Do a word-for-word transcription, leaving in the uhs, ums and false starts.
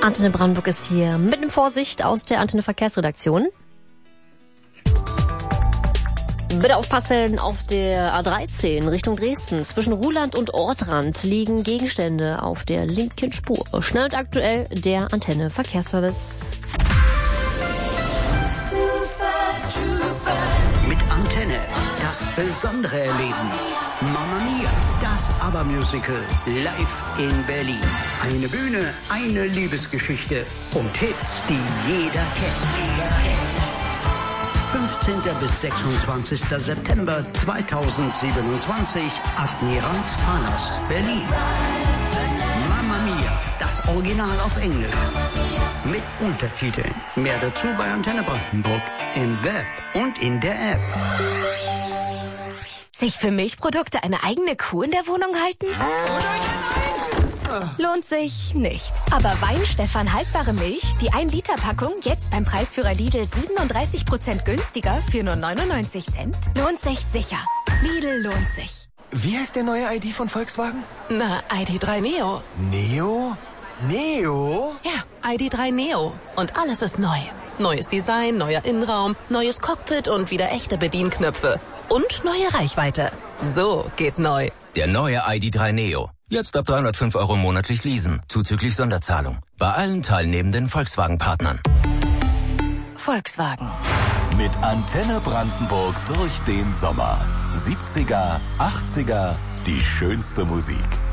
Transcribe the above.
Antenne Brandenburg ist hier mit einem Vorsicht aus der Antenne Verkehrsredaktion. Bitte aufpassen, auf der A dreizehn Richtung Dresden. Zwischen Ruhland und Ortrand liegen Gegenstände auf der linken Spur. Schnell und aktuell der Antenne Verkehrsservice. Mit Antenne das Besondere erleben. Mamma Mia, das ABBA-Musical live in Berlin. Eine Bühne, eine Liebesgeschichte und Hits, die jeder kennt. fünfzehnten bis sechsundzwanzigsten September zweitausendsiebenundzwanzig, Admirals Palast, Berlin. Mamma Mia, das Original auf Englisch. Mit Untertiteln. Mehr dazu bei Antenne Brandenburg. Im Web und in der App. Sich für Milchprodukte eine eigene Kuh in der Wohnung halten? Lohnt sich nicht. Aber Weinstefan haltbare Milch, die ein Liter Packung, jetzt beim Preisführer Lidl siebenunddreißig Prozent günstiger für nur neunundneunzig Cent, lohnt sich sicher. Lidl lohnt sich. Wie heißt der neue I D von Volkswagen? Na, I D drei Neo. Neo? Neo? Ja, I D drei Neo. Und alles ist neu. Neues Design, neuer Innenraum, neues Cockpit und wieder echte Bedienknöpfe. Und neue Reichweite. So geht neu. Der neue I D drei Neo. Jetzt ab dreihundertfünf Euro monatlich leasen, zuzüglich Sonderzahlung. Bei allen teilnehmenden Volkswagen-Partnern. Volkswagen. Mit Antenne Brandenburg durch den Sommer. siebziger, achtziger, die schönste Musik.